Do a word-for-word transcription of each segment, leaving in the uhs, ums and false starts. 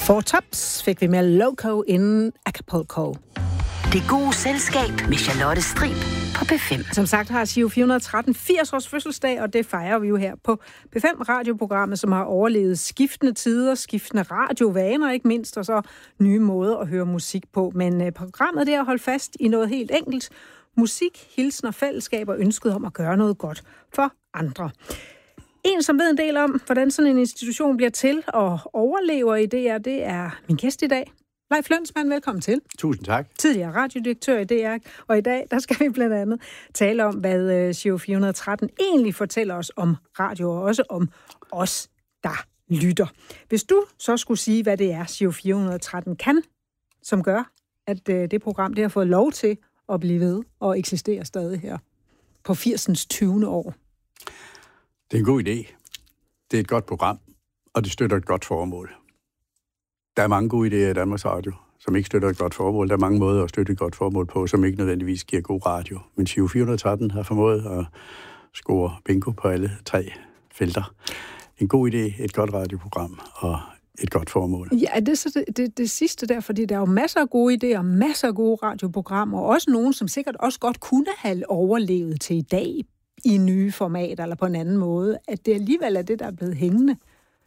Four Tops fik vi med Loco in Acapulco. Det gode selskab med Charlotte Strib på P fem. Som sagt har Giro fire hundrede og tretten firs års fødselsdag, og det fejrer vi jo her på P fem radioprogrammet, som har overlevet skiftende tider, skiftende radiovaner ikke mindst, og så nye måder at høre musik på. Men uh, programmet der holdt fast i noget helt enkelt. Musik, hilsen og fællesskab og ønsket om at gøre noget godt for andre. En, som ved en del om, hvordan sådan en institution bliver til og overlever i D R, det er min gæst i dag. Leif Lønsmann, velkommen til. Tusind tak. Tidligere radiodirektør i D R, og i dag der skal vi blandt andet tale om, hvad Giro fire hundrede og tretten egentlig fortæller os om radio, og også om os, der lytter. Hvis du så skulle sige, hvad det er, Giro fire hundrede og tretten kan, som gør, at det program det har fået lov til at blive ved og eksistere stadig her på firsens tyvende år. Det er en god idé. Det er et godt program, og det støtter et godt formål. Der er mange gode idéer i Danmarks Radio, som ikke støtter et godt formål. Der er mange måder at støtte et godt formål på, som ikke nødvendigvis giver god radio. Men Giro fire hundrede og tretten har formået at score bingo på alle tre felter. En god idé, et godt radioprogram og et godt formål. Ja, det er så det, det, det sidste der, fordi der er jo masser af gode idéer, masser af gode radioprogrammer, og også nogen, som sikkert også godt kunne have overlevet til i dag i nye formater eller på en anden måde, at det alligevel er det, der er blevet hængende.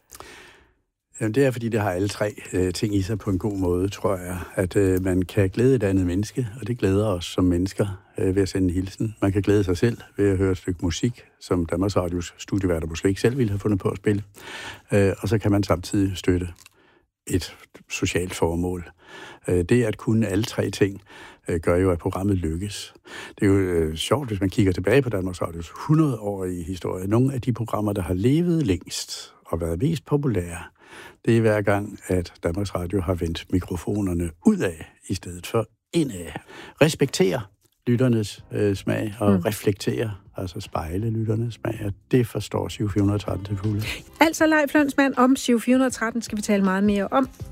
Jamen, det er, fordi det har alle tre øh, ting i sig på en god måde, tror jeg. At øh, man kan glæde et andet menneske, og det glæder os som mennesker øh, ved at sende en hilsen. Man kan glæde sig selv ved at høre et stykke musik, som Danmarks Radios studieværter måske ikke selv ville have fundet på at spille. Øh, og så kan man samtidig støtte et socialt formål. Øh, det at kunne alle tre ting øh, gør jo, at programmet lykkes. Det er jo øh, sjovt, hvis man kigger tilbage på Danmarks Radios hundrede-årige historie. Nogle af de programmer, der har levet længst og været mest populære, det er hver gang, at Danmarks Radio har vendt mikrofonerne ud af, i stedet for indad. Respektere lytternes øh, smag og mm. reflektere, altså spejle lytternes smag, og det forstår Giro fire hundrede og tretten til fulde. Altså Leif Lønsmann, om Giro fire hundrede og tretten skal vi tale meget mere om